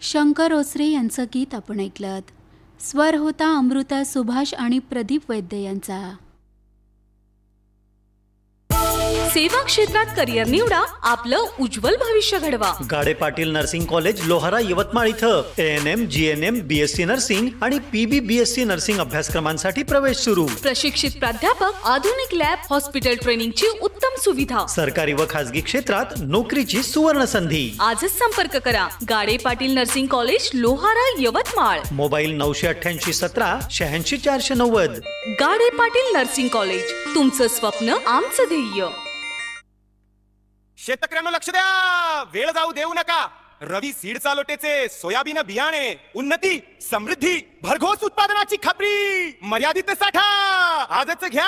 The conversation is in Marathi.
शंकर ओसरे यांचं गीत आपण ऐकलं. स्वर होता अमृता सुभाष आणि प्रदीप वैद्य यांचा. सेवा क्षेत्रात करिअर निवडा, आपलं उज्ज्वल भविष्य घडवा. गाडे पाटील नर्सिंग कॉलेज लोहारा यवतमाळ इथं ANM, GNM, BSc नर्सिंग आणि PB-BSc नर्सिंग अभ्यासक्रमांसाठी प्रवेश सुरू. प्रशिक्षित प्राध्यापक, आधुनिक लॅब, हॉस्पिटल ट्रेनिंगची उत्तम सुविधा. सरकारी व खासगी क्षेत्रात नोकरीची सुवर्ण संधी. आजच संपर्क करा. गाडे Patil nursing college Lohara Yavatmal. Mobile 988 17 86 490. गाडे पाटील नर्सिंग कॉलेज, तुमचं स्वप्न आमचं ध्येय. शेतकऱ्यांना लक्ष द्या, वेळ जाऊ देऊ नका. रवी सीडचा लोटेचे सोयाबीन बियाणे, उन्नती, समृद्धी, भरघोस उत्पादनाची खात्री, मर्यादित साठा आजच घ्या.